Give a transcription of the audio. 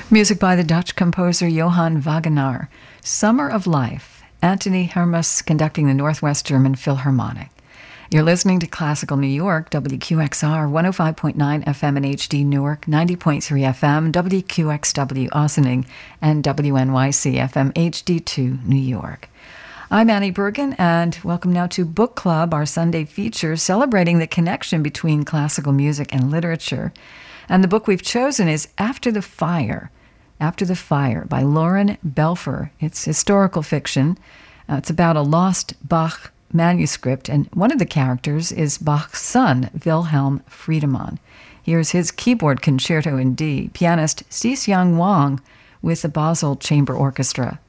Music by the Dutch composer Johann Wagenaar. Summer of Life. Anthony Hermes conducting the Northwest German Philharmonic. You're listening to Classical New York, WQXR 105.9 FM in HD Newark, 90.3 FM, WQXW Ossining, and WNYC FM HD2 New York. I'm Annie Bergen, and welcome now to Book Club, our Sunday feature celebrating the connection between classical music and literature. And the book we've chosen is After the Fire by Lauren Belfer. It's historical fiction. It's about a lost Bach manuscript, and one of the characters is Bach's son, Wilhelm Friedemann. Here's his keyboard concerto in D, pianist Xishyang Wang with the Basel Chamber Orchestra.